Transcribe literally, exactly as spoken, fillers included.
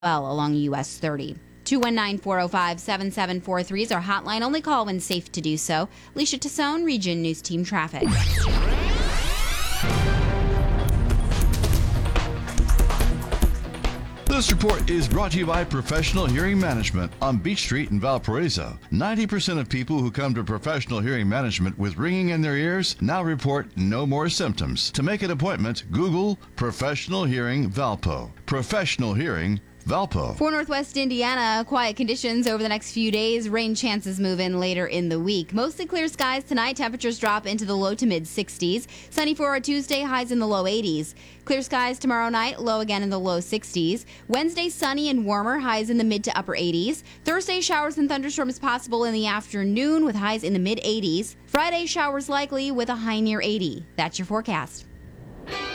well along U S thirty. two one nine, four oh five, seven seven four three is our hotline. Only call when safe to do so. Alicia Tassone, Region News Team Traffic. This report is brought to you by Professional Hearing Management on Beach Street in Valparaiso. ninety percent of people who come to Professional Hearing Management with ringing in their ears now report no more symptoms. To make an appointment, Google Professional Hearing Valpo. Professional Hearing Valpo. For Northwest Indiana, quiet conditions over the next few days. Rain chances move in later in the week. Mostly clear skies tonight. Temperatures drop into the low to mid sixties. Sunny for our Tuesday, highs in the low eighties. Clear skies tomorrow night, low again in the low sixties. Wednesday, sunny and warmer, highs in the mid to upper eighties. Thursday, showers and thunderstorms possible in the afternoon with highs in the mid eighties. Friday, showers likely with a high near eighty. That's your forecast.